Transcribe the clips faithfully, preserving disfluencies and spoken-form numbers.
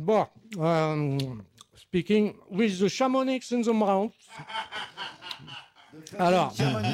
bon, um, speaking with the Chamonix in the mouth. Alors,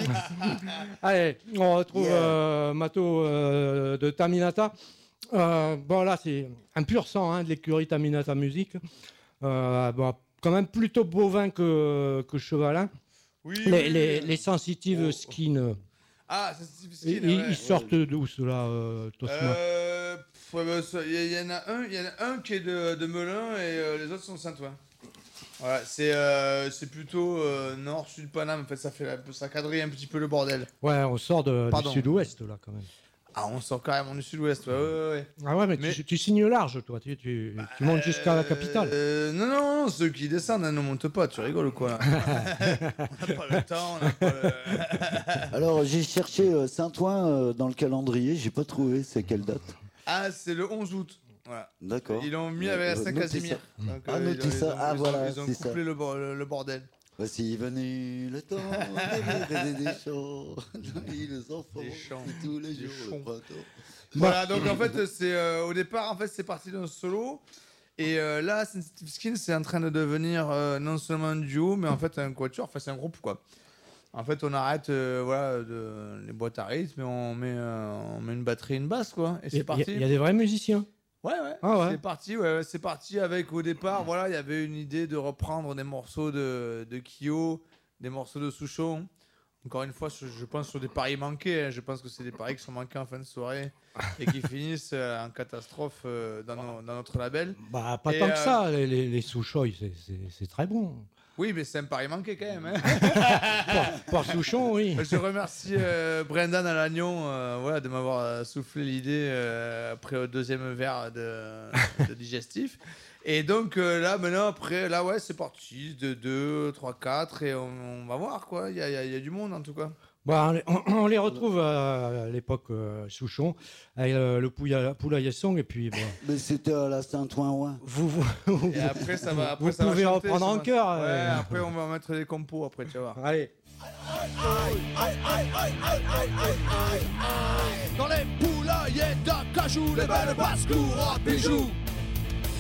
allez, on retrouve yeah. euh, Mato euh, de Taminata. Euh, bon, là, c'est un pur sang hein, de l'écurie Taminata Music. Euh, bon, quand même plutôt bovin que, que chevalin. Oui, les, oui, les, oui. les sensitive oh. skin. Euh, ah, sensitive skin. Ils, ouais. ils sortent ouais. d'où, ceux-là, euh, Tosma euh, Il ouais, bah, y, y en a un, il y en a un qui est de, de Melun et euh, les autres sont de Saint-Ouen. Voilà, c'est, euh, c'est plutôt euh, nord-sud Paname, en fait, ça, fait la, ça quadrille un petit peu le bordel. Ouais, on sort de, du sud-ouest, là, quand même. Ah, on sort carrément du sud-ouest, ouais, ouais, ouais. Ah ouais, mais, mais... Tu, tu signes large, toi, tu, tu, bah, tu montes jusqu'à la capitale. Euh, non, non, non, ceux qui descendent hein, ne montent pas, tu rigoles ou quoi là. On n'a pas le temps, on n'a pas le... Alors, j'ai cherché euh, Saint-Ouen euh, dans le calendrier, j'ai pas trouvé, c'est quelle date? Ah, c'est le onze août. Voilà. D'accord. Ils l'ont mis avec la Saint-Casimir. Donc, ah, euh, notez ça. Ont, ah, ils voilà. Ont, ils ont c'est couplé ça. Le, le, le bordel. Voici venu le temps de des champs, les enfants, de tous les jours, le printemps. Voilà, donc en fait, c'est, euh, au départ, en fait, c'est parti d'un solo. Et euh, là, Sensitive Skin, c'est en train de devenir euh, non seulement un duo, mais en fait un quatuor, enfin c'est un groupe quoi. En fait, on arrête euh, voilà, de, les boîtes à rythme et on met, euh, on met une batterie et une basse quoi. Et, et c'est parti. Il y, y a des vrais musiciens. Ouais, ouais. Ah, ouais. C'est parti, ouais, ouais, c'est parti avec au départ, voilà, il y avait une idée de reprendre des morceaux de, de Kyo, des morceaux de Souchon. Encore une fois, je pense sur des paris manqués. Hein. Je pense que c'est des paris qui sont manqués en fin de soirée et qui finissent euh, en catastrophe euh, dans, nos, dans notre label. Bah, pas et tant euh... que ça, les, les, les Souchon, c'est, c'est, c'est très bon. Oui, mais c'est un pari manqué quand même. Hein. pour, pour Souchon, oui. Je remercie euh, Brendan à Lannion euh, voilà, de m'avoir soufflé l'idée euh, après le deuxième verre de, de digestif. Et donc euh, là, maintenant, après, là, ouais, c'est parti, de deux, trois, quatre, et on, on va voir, quoi. Il y a, y, a, y a du monde, en tout cas. Bon, on, on les retrouve à, à l'époque euh, Souchon, avec euh, le Poulaillasson, et puis... Bon. Mais c'était à la Saint-Ouen. Vous, vous, vous, et après, ça va, après, vous ça pouvez va chanter, reprendre en cœur. Ouais, euh... après, on va mettre des compos, après, tu vas voir. Allez. Dans les poulaillers d'Acajou, les belles basses courent à bijoux.